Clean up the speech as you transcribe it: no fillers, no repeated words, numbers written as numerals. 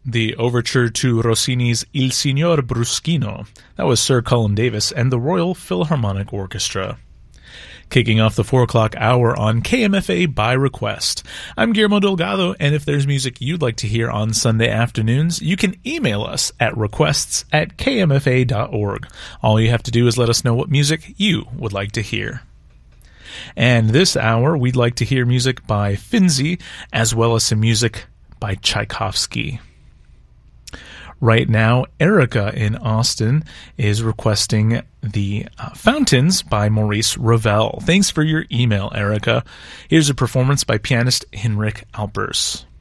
the overture to Rossini's Il Signor Bruschino. That was Sir Colin Davis and the Royal Philharmonic Orchestra. Kicking off the 4 o'clock hour on KMFA by request. I'm Guillermo Delgado, and if there's music you'd like to hear on Sunday afternoons, you can email us at requests@kmfa.org. All you have to do is let us know what music you would like to hear. And this hour, we'd like to hear music by Finzi, as well as some music by Tchaikovsky. Right now, Erica in Austin is requesting the Fountains by Maurice Ravel. Thanks for your email, Erica. Here's a performance by pianist Henrik Alpers.